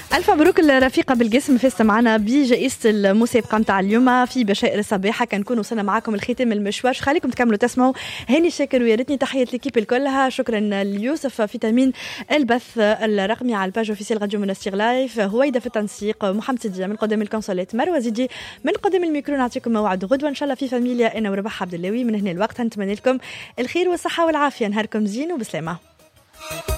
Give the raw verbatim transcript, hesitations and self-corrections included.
ألف مبروك الرفيقة بالقسم، فزت معنا بجائزة المسابقة متاع اليوم في بشائر الصباحة. كنكون وصلنا معاكم الختام المشوار، خليكم تكملوا تسمعوا هاني شاكر ويا ريتني. تحية ليكيب الكلها، شكرا ليوسف في تامين البث الرقمي على الباج اوفيسيال راديو منستير لايف، هويدا في التنسيق، محمد سيدي من قدام الكونسولات، مروه زيدي من قدام الميكرو. نعطيكم موعد غدوة ان شاء الله في فاميليا. انا وربح عبد اللوي من هنا الوقت نتمنى لكم الخير والصحة والعافية، نهاركم زين وبسلامة.